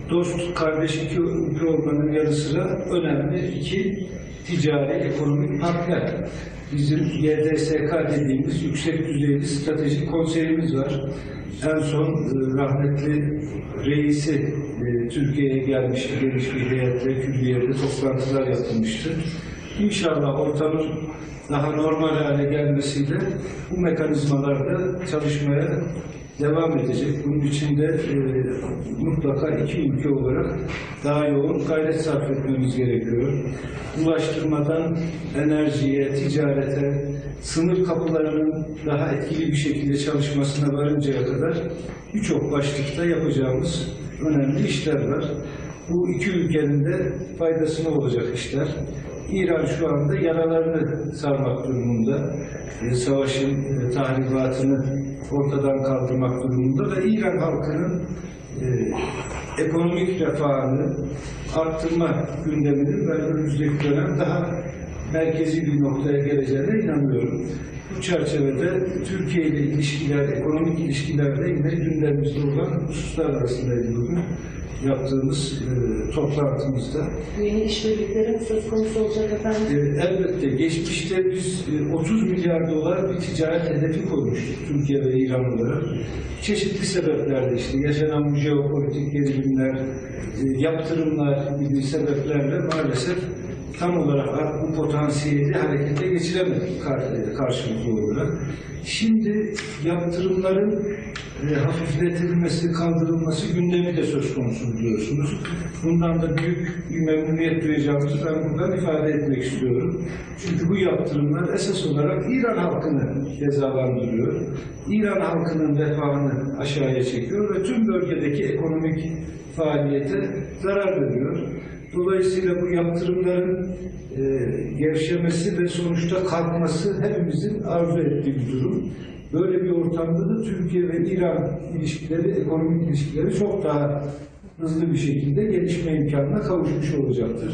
dost, kardeş iki ülke olmanın yanı sıra önemli iki ticari, ekonomik partner. Bizim YDSK dediğimiz yüksek düzeyli stratejik konseyimiz var. En son rahmetli reisi Türkiye'ye gelmiş, geniş bir heyetle, külliyede toplantılar yapılmıştı. İnşallah ortamın daha normal hale gelmesiyle bu mekanizmalarda çalışmaya devam edecek. Bunun için de mutlaka iki ülke olarak daha yoğun gayret sarf etmemiz gerekiyor. Ulaştırmadan enerjiye, ticarete, sınır kapılarının daha etkili bir şekilde çalışmasına varıncaya kadar birçok başlıkta yapacağımız önemli işler var. Bu iki ülkenin de faydasına olacak işler. İran şu anda yaralarını sarmak durumunda, savaşın tahribatını ortadan kaldırmak durumunda ve İran halkının ekonomik refahını arttırma gündeminin ben önümüzdeki dönem daha merkezi bir noktaya geleceğine inanıyorum. Bu çerçevede Türkiye ile ilişkiler, ekonomik ilişkilerde yine gündemimizde olan hususlar arasındaydı bugün yaptığımız toplantımızda. Yeni işbirlikleri söz konusu olacak efendim? Elbette. Geçmişte biz 30 milyar dolar bir ticaret hedefi koymuştuk Türkiye ve İran olarak. Çeşitli sebeplerle işte yaşanan bu jeopolitik gerilimler, yaptırımlar gibi sebeplerle maalesef tam olarak bu potansiyeli harekete geçiremedik karşılıklı olarak. Şimdi yaptırımların hafifletilmesi, kaldırılması gündemi de söz konusu biliyorsunuz. Bundan da büyük bir memnuniyet duyacağımızı ben buradan ifade etmek istiyorum. Çünkü bu yaptırımlar esas olarak İran halkını cezalandırıyor. İran halkının refahını aşağıya çekiyor ve tüm bölgedeki ekonomik faaliyete zarar veriyor. Dolayısıyla bu yaptırımların gevşemesi ve sonuçta kalkması hepimizin arzu ettiği bir durum. Böyle bir ortamda da Türkiye ve İran ilişkileri, ekonomik ilişkileri çok daha hızlı bir şekilde gelişme imkanına kavuşmuş olacaktır.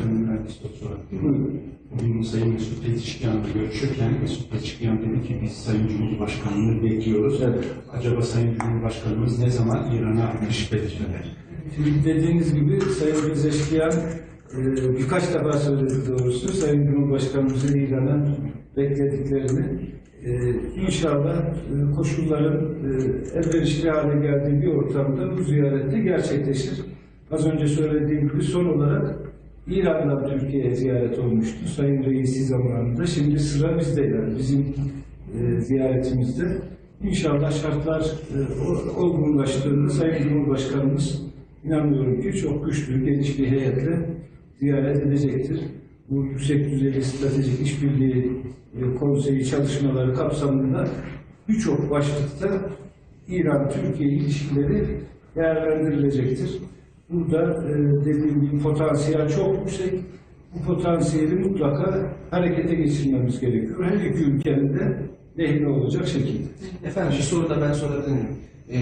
Bugün Sayın Mesut Pezeshkian'la görüşürken Mesut Pezeshkian dedi ki biz Sayın Cumhurbaşkanı'nı bekliyoruz. Evet. Acaba Sayın Cumhurbaşkanımız ne zaman İran'a atış verecekler? Şimdi dediğiniz gibi Sayın Pezeshkian birkaç defa söyledi doğrusu. Sayın Cumhurbaşkanımızın İran'a beklediklerini inşallah koşulların elverişli hale geldiği bir ortamda bu ziyarette gerçekleşir. Az önce söylediğim gibi son olarak İran'dan Türkiye'ye ziyaret olmuştu Sayın Reisi zamanında. Şimdi sıra bizde, yani bizim ziyaretimizde. İnşallah şartlar olgunlaştığında Sayın Cumhurbaşkanımız inanıyorum ki çok güçlü, geniş bir heyetle ziyaret edecektir. Bu yüksek düzeyli stratejik işbirliği konseyi çalışmaları kapsamında birçok başlıkta İran-Türkiye ilişkileri değerlendirilecektir. Burada dediğim gibi potansiyel çok yüksek. Bu potansiyeli mutlaka harekete geçirmemiz gerekiyor. Her iki ülkenin de lehine olacak şekilde. Efendim bir soru da ben sorabilir miyim?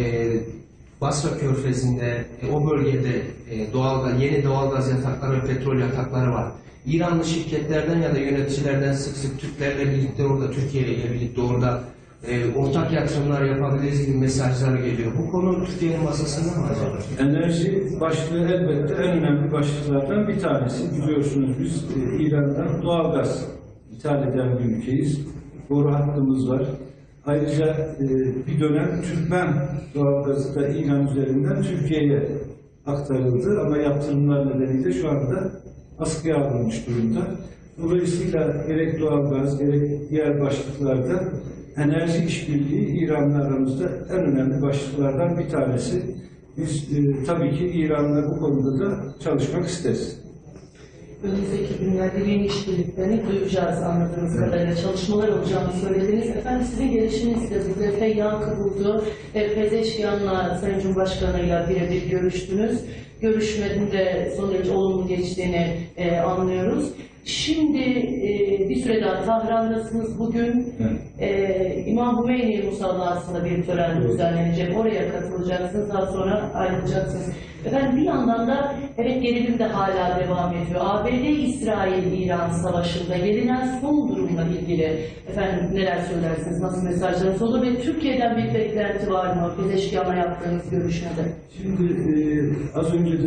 Basra Körfezi'nde, o bölgede yeni doğalgaz yatakları ve petrol yatakları var. İranlı şirketlerden ya da yöneticilerden sık sık Türklerle birlikte orada, Türkiye ile birlikte orada ortak yatırımlar yapabiliriz gibi mesajlar geliyor. Bu konu Türkiye'nin masasında mı acaba? Enerji başlığı elbette en önemli başlıklardan bir tanesi. Biliyorsunuz biz İran'dan doğalgaz ithal eden bir ülkeyiz. Boru hattımız var. Ayrıca bir dönem Türkmen doğalgazı da İran üzerinden Türkiye'ye aktarıldı ama yaptırımlar nedeniyle şu anda askıya alınmış durumda. Dolayısıyla gerek doğalgaz gerek diğer başlıklarda enerji işbirliği İran'la aramızda en önemli başlıklardan bir tanesi. Biz tabii ki İran'la bu konuda da çalışmak isteriz. Önümüzdeki günlerde yeni işbirliklerini duyacağız anladığınız kadarıyla. Çalışmalar olacağını söylediniz. Efendim sizin gelişinizde bu defa yankı buldu. Pezeshkian'la Sayın Cumhurbaşkanı'yla birebir görüştünüz. Görüşmenin de son derece olumlu geçtiğini anlıyoruz. Şimdi bir süre daha Tahran'dasınız bugün. İmam Hümeyni Musallahı'nda bir tören düzenlenecek. Oraya katılacaksınız. Daha sonra ayrılacaksınız. Efendim bir yandan da evet gerilim de hala devam ediyor. ABD-İsrail-İran savaşında gelinen son durumla ilgili efendim neler söylersiniz? Nasıl mesajlarınız olur ve Türkiye'den bir beklenti var mı? Pezeshkian'la yaptığınız görüşmede. Şimdi az önce de